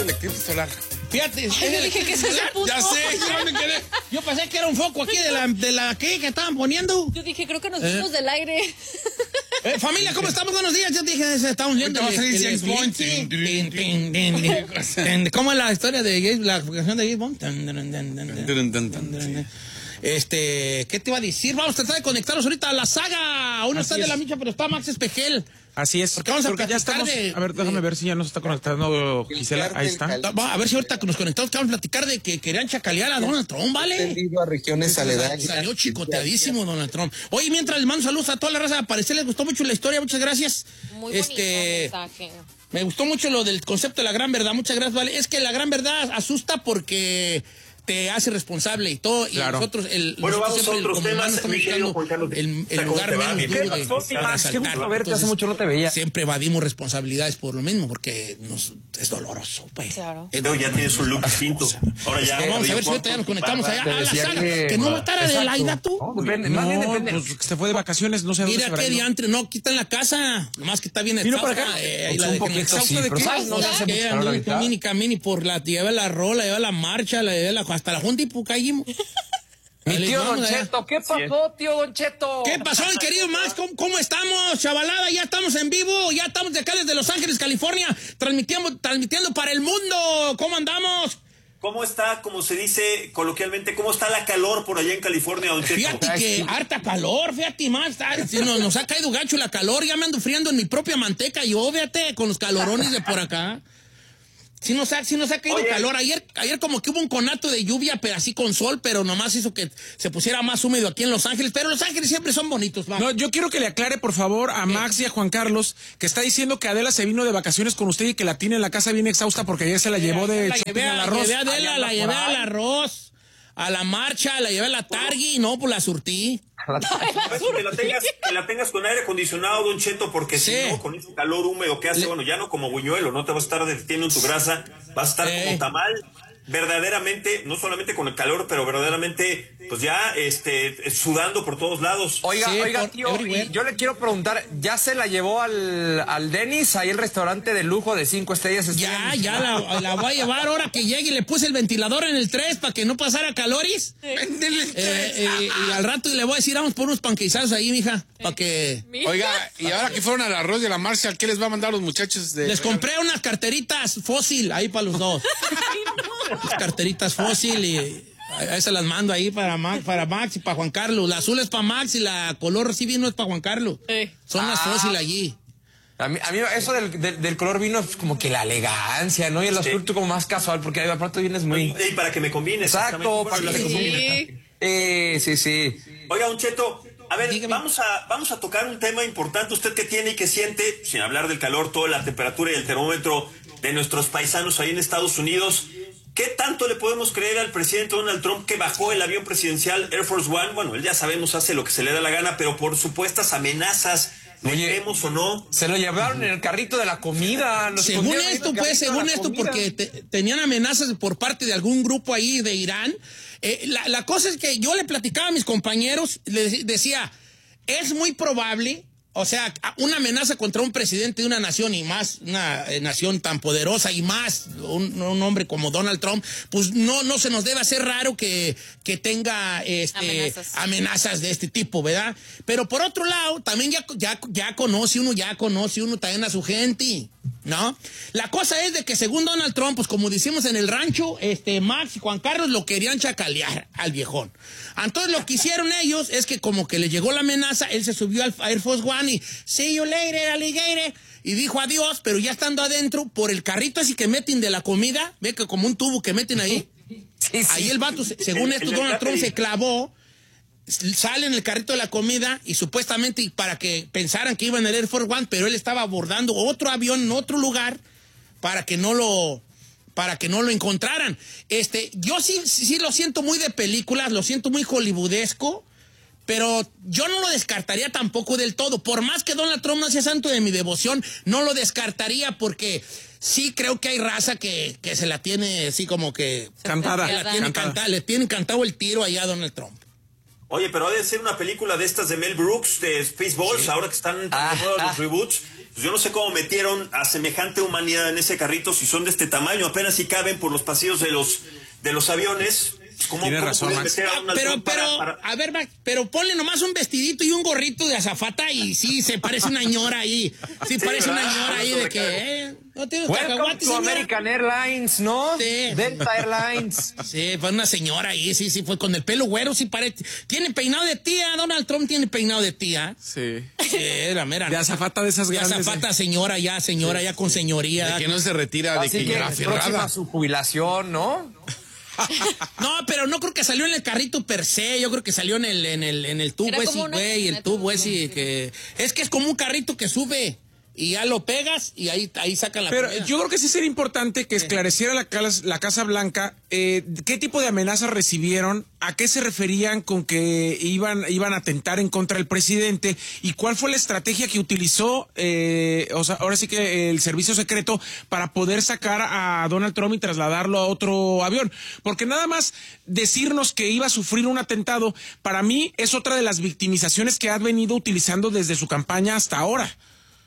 eclipse solar. Fíjate, Yo dije que ese es el punto. Ya sé, yo me quedé. Yo pensé que era un foco aquí de la que estaban poniendo. Yo dije, creo que nos fuimos del aire. Familia, ¿cómo estamos? Buenos días. Yo dije, estamos viendo Ahorita va a salir James Bond. ¿Cómo es la historia de la canción de James Bond? ¿Qué te iba a decir? Vamos a tratar de conectarnos ahorita a la saga. Uno está de la micha, pero está Max Espejel. Así es. Porque vamos a Creo que ya platicar estamos. A ver, déjame ver si ya nos está conectando Gisela. Ahí está. A ver si ahorita nos conectamos, que vamos a platicar de que querían chacalear a Donald Trump, ¿vale? Tendido a regiones aledañas. Salió chicoteadísimo Donald Trump. Oye, mientras les mando saludos a toda la raza, al parecer les gustó mucho la historia, muchas gracias. Muy bonito mensaje. Me gustó mucho lo del concepto de la gran verdad, muchas gracias, vale. Es que la gran verdad asusta porque te hace responsable y todo, Claro. y nosotros, Bueno, vamos a otros como humanos, temas, estamos mi querido buscando Juan Carlos. el lugar menos duro de Qué gusto resaltar. verte, hace mucho no te veía. Siempre evadimos responsabilidades por lo mismo, porque es doloroso, pues. Claro. Pero ya tienes un look distinto. Ahora ya. Vamos a ver si ahorita ya nos conectamos allá a la decía saga. que- Que no matara de Laida, tú. No, depende, más bien depende. Pues se fue de vacaciones, no sé dónde se Mira habrá qué ido. diantre, no, aquí está en la casa, nomás que está bien Vino para exhausta, acá. ahí la Un dejé poquito, exhausta sí, de pero qué, ¿sabes? No le hace mucho calor ahorita. camini por la, llevé la rola, llevé la marcha, la llevé hasta la junta y pucayimos. Mi tío Don Cheto, ¿qué pasó, tío Don Cheto? ¿Qué pasó, mi querido Max? ¿Cómo estamos, chavalada? Ya estamos en vivo, ya estamos de acá desde Los Ángeles, California, transmitiendo para el mundo. ¿Cómo andamos? ¿Cómo está, como se dice coloquialmente, cómo está la calor por allá en California, Don Cheto? Fíjate que harta calor, fíjate más, nos ha caído gacho la calor, ya me ando friando en mi propia manteca, yo, fíjate, con los calorones de por acá. Sí nos ha caído calor. Ayer como que hubo un conato de lluvia, pero así con sol, pero nomás hizo que se pusiera más húmedo aquí en Los Ángeles. Pero Los Ángeles siempre son bonitos, Max. No, yo quiero que le aclare, por favor, a Max y a Juan Carlos, que está diciendo que Adela se vino de vacaciones con usted y que la tiene en la casa bien exhausta porque ayer se la llevó de shopping al arroz. La llevé a Adela, la llevé al arroz, a la marcha, la llevé a la Targi, no, pues la surtí. Que la tengas con aire acondicionado, Don Cheto, porque Sí. si no, con ese calor húmedo que hace, bueno, ya no como buñuelo, no te vas a estar derritiendo en tu grasa, vas a estar como tamal, verdaderamente, no solamente con el calor, pero verdaderamente, pues ya, sudando por todos lados. Oiga, Sí, tío, everywhere. y yo le quiero preguntar, ¿ya se la llevó al Dennis, ahí el restaurante de lujo de 5 estrellas? Ya la voy a llevar ahora que llegue y le puse el ventilador en el 3 para que no pasara calores. Y al rato le voy a decir, vamos por unos panqueizazos ahí, mija, para que... Oiga, y ahora que fueron al arroz y a la marcha, ¿qué les va a mandar los muchachos de...? Les compré unas carteritas fósil ahí para los dos. Las carteritas fósil y a esas las mando ahí para Max y para Juan Carlos. La azul es para Max y la color sí vino es para Juan Carlos. Son las fósil allí. A mí eso del color vino es como que la elegancia, ¿no? Y el azul tú como más casual, porque ahí aparte vienes muy... Y para que me combine. Exacto, para que te combine. Sí. Oiga, Don Cheto, a ver, Dígame. vamos a tocar un tema importante. Usted que tiene y que siente, sin hablar del calor, toda la temperatura y el termómetro de nuestros paisanos ahí en Estados Unidos. ¿Qué tanto le podemos creer al presidente Donald Trump que bajó el avión presidencial Air Force One? Bueno, él ya sabemos hace lo que se le da la gana, pero por supuestas amenazas, ¿le creemos o no? Se lo llevaron en el carrito de la comida. Según esto, porque tenían amenazas por parte de algún grupo ahí de Irán. La cosa es que yo le platicaba a mis compañeros, les decía, es muy probable, o sea, una amenaza contra un presidente de una nación y más, una nación tan poderosa y más un hombre como Donald Trump, pues no se nos debe hacer raro que tenga amenazas de este tipo, ¿verdad? Pero por otro lado, también ya conoce uno también a su gente, ¿no? La cosa es de que según Donald Trump, pues como decimos en el rancho, Max y Juan Carlos lo querían chacalear al viejón. Entonces lo que hicieron ellos es que como que le llegó la amenaza, él se subió al Air Force One y see you later, alligator, y dijo adiós, pero ya estando adentro, por el carrito así que meten de la comida, ve que como un tubo que meten ahí, ahí el vato, según esto, Donald Trump se clavó, sale en el carrito de la comida y supuestamente para que pensaran que iba en el Air Force One, pero él estaba abordando otro avión en otro lugar para que no lo encontraran. Yo sí lo siento muy de películas, lo siento muy hollywoodesco, pero yo no lo descartaría tampoco del todo. Por más que Donald Trump no sea santo de mi devoción, no lo descartaría porque sí creo que hay raza que se la tiene así como que... Cantada. Le tiene cantado el tiro allá a Donald Trump. Oye, pero ha de ser una película de estas de Mel Brooks, de Spaceballs, ahora que están tan de moda los reboots. pues yo no sé cómo metieron a semejante humanidad en ese carrito si son de este tamaño, apenas si caben por los pasillos de los aviones. Tiene razón, Max. A ver, Max, pero ponle nomás un vestidito y un gorrito de azafata y sí, se parece una ñora ahí. Sí, parece una ñora ahí de que, no tiene Welcome to American Airlines, ¿no? Sí. Delta Airlines. Sí, fue una señora ahí, sí, fue con el pelo güero, sí parece. Tiene peinado de tía, Donald Trump tiene peinado de tía. Sí. Sí, la mera. De azafata de esas grandes. De azafata, señora ya con señoría. De que no se retira, Así de que ya próxima aferrada. a su jubilación, ¿no? No, pero no creo que salió en el carrito per se, yo creo que salió en el tubo ese, güey, el tubo ese que... Es que es como un carrito que sube y ya lo pegas y ahí sacan la Pero comida. yo creo que sí sería importante que esclareciera la Casa Blanca qué tipo de amenazas recibieron, a qué se referían con que iban a atentar en contra del presidente y cuál fue la estrategia que utilizó, o sea, ahora sí que el servicio secreto para poder sacar a Donald Trump y trasladarlo a otro avión. Porque nada más decirnos que iba a sufrir un atentado, para mí es otra de las victimizaciones que ha venido utilizando desde su campaña hasta ahora.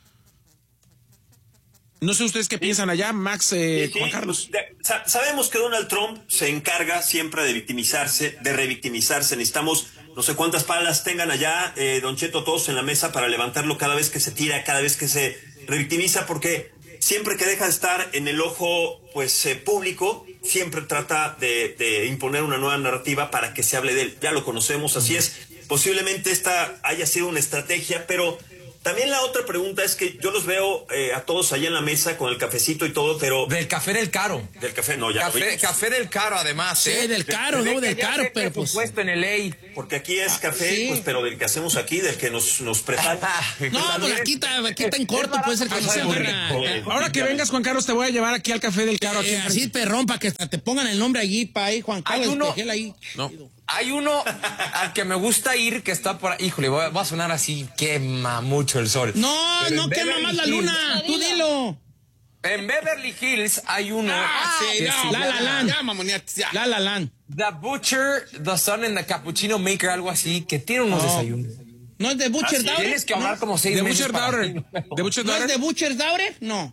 No sé ustedes qué piensan allá, Max, Juan Carlos. Sabemos que Donald Trump se encarga siempre de victimizarse, de revictimizarse. Necesitamos no sé cuántas palas tengan allá, Don Cheto, todos en la mesa para levantarlo cada vez que se tira, cada vez que se revictimiza, porque siempre que deja de estar en el ojo público, siempre trata de imponer una nueva narrativa para que se hable de él. Ya lo conocemos, así es. Posiblemente esta haya sido una estrategia, pero... También la otra pregunta es que yo los veo a todos allá en la mesa con el cafecito y todo, pero... Del café del caro. Del café, no, ya Café del caro, además, Sí, del caro, ¿no? Del caro, pero pues... puesto en LA. Porque aquí es café, sí. pues, pero del que hacemos aquí, del que nos preparan. No, pues aquí está en corto, puede ser que no se agarra. Ahora que vengas, Juan Carlos, te voy a llevar aquí al Café del Caro. Así perrón, para que te pongan el nombre allí, para ahí, Juan Carlos. Hay uno- Tejel ahí. No. Hay uno al que me gusta ir que está por ahí. Híjole, va a sonar así, quema mucho el sol. No, Pero no en quema Beverly más la Hills- luna, tú dilo. En Beverly Hills hay uno. sí, que no, se La La llama Land. Ya, mamoneate, ya. La La Land. The Butcher, The Son and the Cappuccino Maker, algo así, que tiene unos desayunos. ¿No es de Butcher Daughter? Tienes que ahorrar como 6 De meses Butcher para- Daughter. De Butcher ¿No es de Daughter. Butcher Daughter? No.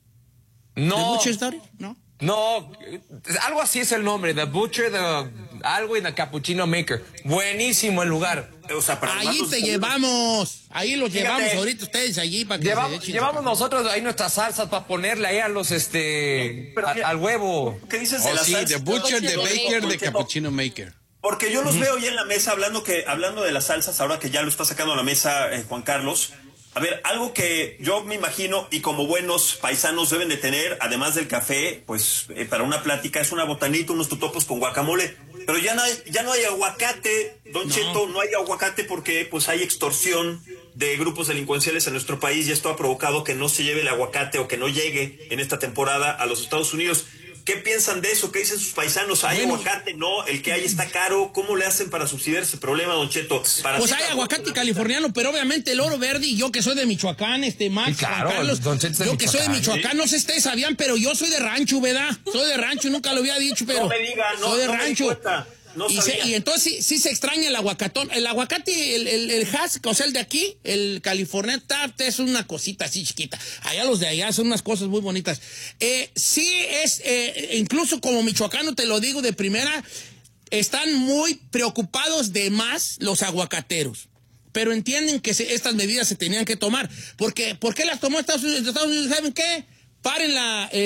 ¿De No, Butcher Daughter? No. no, algo así es el nombre, The Butcher, algo y the Cappuccino Maker. Buenísimo el lugar. O sea, para Allí armarnos- te llevamos. Ahí los Fíjate. llevamos ahorita ustedes allí para que se echen. Llevamos nosotros ahí nuestras salsas para ponerle ahí a los, Pero mira- al huevo. ¿Qué dices de Oh, la sí, salsa? de Butcher, de Baker, de Cheto. Cappuccino Maker. Porque yo los veo ya en la mesa hablando de las salsas, ahora que ya lo está sacando a la mesa Juan Carlos. A ver, algo que yo me imagino y como buenos paisanos deben de tener, además del café, pues para una plática es una botanita, unos totopos con guacamole. Pero ya no hay aguacate, Don Cheto, no hay aguacate porque pues hay extorsión de grupos delincuenciales en nuestro país y esto ha provocado que no se lleve el aguacate o que no llegue en esta temporada a los Estados Unidos. ¿Qué piensan de eso? ¿Qué dicen sus paisanos? ¿Hay aguacate? No, el que hay está caro. ¿Cómo le hacen para subsidiar ese problema, Don Cheto? Pues hay aguacate californiano, pero obviamente el oro verde y yo que soy de Michoacán, Max, Sí, claro, Juan Carlos, Don Cheto es de yo que soy de Michoacán, Michoacán, no sé si ustedes sabían, pero yo soy de rancho, ¿verdad? Soy de rancho, nunca lo había dicho, pero No me diga, no, soy de no me di rancho. cuenta. No sabía. Y entonces sí se extraña el aguacatón. El aguacate, el hass, o sea, el de aquí, el California Tart, es una cosita así chiquita. Allá los de allá son unas cosas muy bonitas. Sí es, incluso como michoacano te lo digo de primera, están muy preocupados de más los aguacateros. Pero entienden que estas medidas se tenían que tomar. ¿Por qué las tomó Estados Unidos? Estados Unidos, ¿saben qué? Paren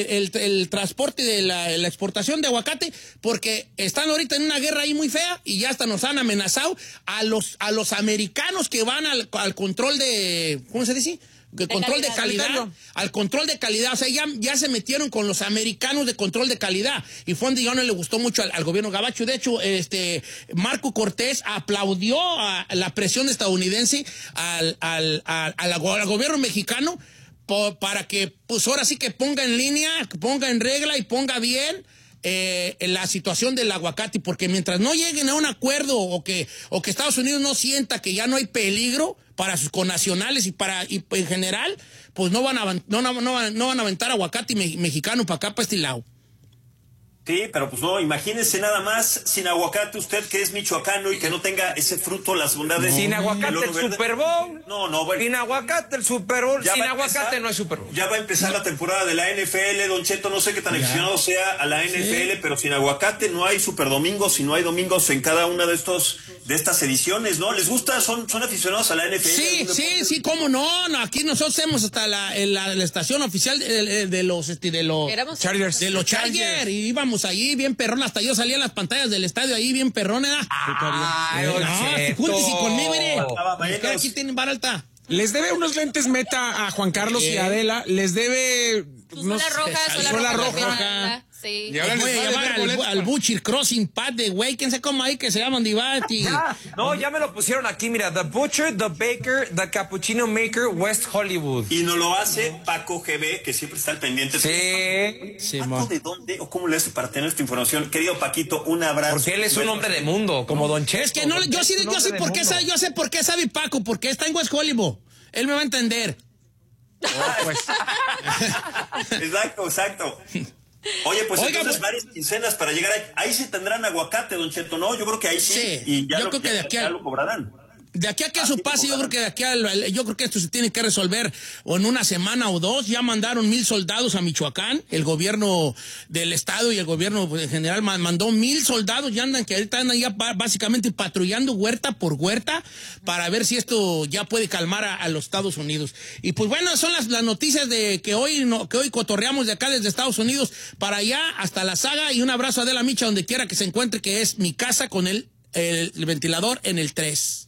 el transporte de la exportación de aguacate porque están ahorita en una guerra ahí muy fea y ya hasta nos han amenazado a los americanos que van al control de, ¿cómo se dice? El control de calidad, al control de calidad, o sea, ya se metieron con los americanos de control de calidad y fue donde ya no le gustó mucho al gobierno gabacho. De hecho, Marco Cortés aplaudió a la presión estadounidense al gobierno mexicano para que, pues ahora sí que ponga en línea, que ponga en regla y ponga bien la situación del aguacate, porque mientras no lleguen a un acuerdo o que Estados Unidos no sienta que ya no hay peligro para sus connacionales y en general, pues no van a aventar aguacate mexicano para acá, para este lado. Sí, pero pues no, imagínense nada más, sin aguacate, usted que es michoacano y que no tenga ese fruto, las bondades. Sin aguacate del oro el verde. Super Bowl. No, bueno. Sin aguacate el Super Bowl. Ya Sin va a aguacate empezar- no hay Super Bowl. Ya va a empezar la temporada de la NFL, Don Cheto, no sé qué tan aficionado sea a la NFL, pero sin aguacate no hay Super Domingos y no hay domingos en cada una de estas ediciones, ¿no? ¿Les gusta? ¿Son aficionados a la NFL? Sí, cómo no, aquí nosotros hemos hasta la estación oficial de los Éramos- Chargers. de los Chargers, y íbamos ahí bien perrón, hasta yo salía en las pantallas del estadio ahí bien perrón, ¿eh? Ay, Don Cheto. Júntese conmigo, mire. Buenos. Que aquí tienen vara alta. Les debe unos lentes Meta a Juan Carlos y a Adela. Les debe Tu unos... sola roja, sola sola roja. roja. Sí. Y ahora Voy les a va a llevar deber boleto. al Butcher Crossing Pad de güey, quién sabe cómo ahí que se llaman Divati. No, ya me lo pusieron aquí, mira. The Butcher, The Baker, The Cappuccino Maker, West Hollywood. Y nos lo hace Paco GB, que siempre está al pendiente. Sí. ¿Paco de dónde o cómo le hace para tener esta información? Querido Paquito, un abrazo. Porque él es un hombre de mundo, como Don Cheto. Es que no, yo sé por qué sabe, yo sé por qué sabe Paco, porque está en West Hollywood. Él me va a entender. Exacto. Oye, pues Oiga, entonces pues- varias quincenas para llegar ahí. Ahí sí tendrán aguacate, Don Cheto, ¿no? Yo creo que ahí sí. Sí, Y ya yo lo, creo que de aquí ya al- lo cobrarán. De aquí a que eso pase, yo creo que yo creo que esto se tiene que resolver o en una semana o dos. Ya mandaron 1,000 soldados a Michoacán. El gobierno del estado y el gobierno en general mandó 1,000 soldados. Ya andan, que ahorita andan ya básicamente patrullando huerta por huerta para ver si esto ya puede calmar a los Estados Unidos. Y pues bueno, son las noticias de que hoy cotorreamos de acá desde Estados Unidos para allá hasta la saga. Y un abrazo a Adela Micha donde quiera que se encuentre, que es mi casa con el ventilador en el 3.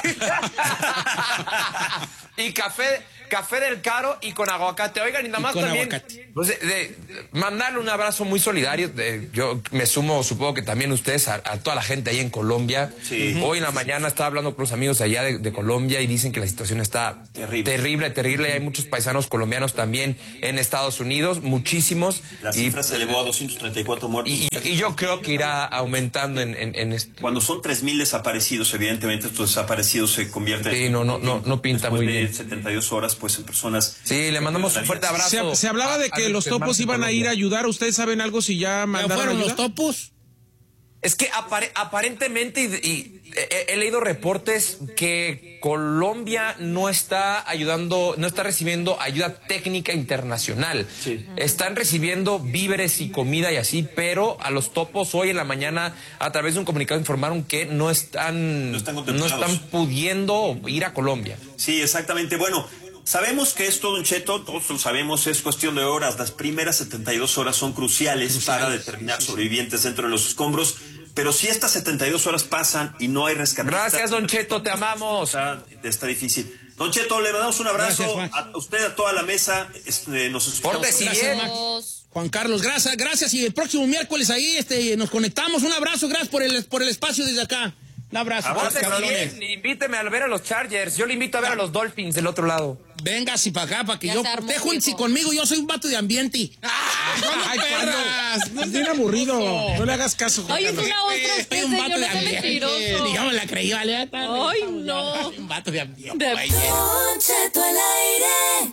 Y café del Caro y con aguacate. Oigan, y nada Y más con también aguacate. pues, mandarle un abrazo muy solidario. Yo me sumo, supongo que también ustedes, a toda la gente ahí en Colombia. Sí. Hoy en la mañana estaba hablando con los amigos allá de Colombia y dicen que la situación está terrible. Y hay muchos paisanos colombianos también en Estados Unidos, muchísimos. La cifra se elevó a 234 muertos. Y yo creo que irá aumentando en esto. Cuando son 3,000 desaparecidos, evidentemente estos desaparecidos se convierten Sí, no pinta después muy de bien. 72 horas, pues en personas. Sí, le mandamos un fuerte abrazo. Se hablaba de que los topos iban a ir a ayudar. ¿Ustedes saben algo si ya ¿Ya mandaron fueron ayuda? los topos? Es que aparentemente he leído reportes que Colombia no está recibiendo ayuda técnica internacional. Sí. Están recibiendo víveres y comida y así, pero a los topos hoy en la mañana a través de un comunicado informaron que no están contemplados. pudiendo ir a Colombia. Sí, exactamente. Bueno, sabemos que esto, Don Cheto, todos lo sabemos, es cuestión de horas. Las primeras 72 horas son cruciales para determinar sobrevivientes dentro de los escombros. Pero si estas 72 horas pasan y no hay rescatistas... Gracias, Don Cheto, te amamos. Está difícil. Don Cheto, le mandamos un abrazo. Gracias, Juan. A usted, a toda la mesa. Nos escuchamos. Pórtese Gracias, bien. Max. Juan Carlos, gracias. Y el próximo miércoles ahí nos conectamos. Un abrazo, gracias por el espacio desde acá. Un abrazo. Pórtese cabrones. bien, invíteme a ver a los Chargers. Yo le invito a ver a los Dolphins del otro lado. Venga, si para acá, para que Ya yo se armó, te júntense hijo. conmigo. Yo soy un vato de ambiente. Ay, perras! Es bien aburrido. No le hagas caso, Juan Ay, es Carlos. una otra Soy usted, un vato señor, de no sea ambiente. mentiroso. Digamos, la creí, ¿vale? Ay, no. Soy un vato de ambiente. De- güey. Don Cheto al aire.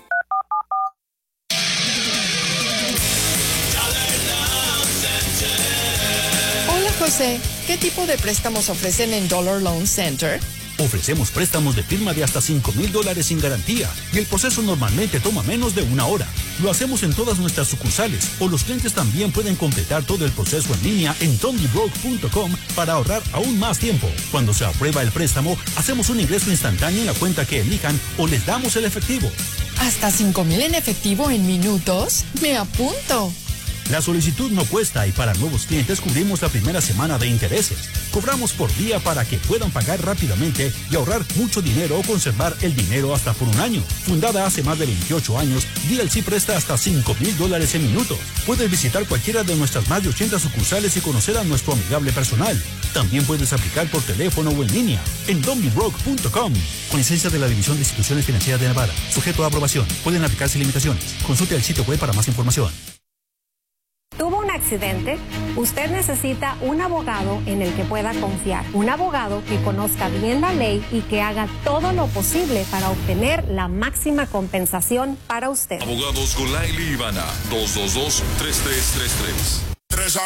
Hola José, ¿qué tipo de préstamos ofrecen en Dollar Loan Center? Ofrecemos préstamos de firma de hasta $5,000 sin garantía y el proceso normalmente toma menos de 1 hora. Lo hacemos en todas nuestras sucursales o los clientes también pueden completar todo el proceso en línea en dondybroke.com para ahorrar aún más tiempo. Cuando se aprueba el préstamo, hacemos un ingreso instantáneo en la cuenta que elijan o les damos el efectivo. ¿Hasta 5,000 en efectivo en minutos? ¡Me apunto! La solicitud no cuesta y para nuevos clientes cubrimos la primera semana de intereses. Cobramos por día para que puedan pagar rápidamente y ahorrar mucho dinero o conservar el dinero hasta por 1 año. Fundada hace más de 28 años, DLC presta hasta $5,000 en minutos. Puedes visitar cualquiera de nuestras más de 80 sucursales y conocer a nuestro amigable personal. También puedes aplicar por teléfono o en línea en dondybroke.com. Con licencia de la División de Instituciones Financieras de Nevada. Sujeto a aprobación. Pueden aplicarse limitaciones. Consulte el sitio web para más información. ¿Tuvo un accidente? Usted necesita un abogado en el que pueda confiar. Un abogado que conozca bien la ley y que haga todo lo posible para obtener la máxima compensación para usted. Abogados Golaili Ivana, 222-3333.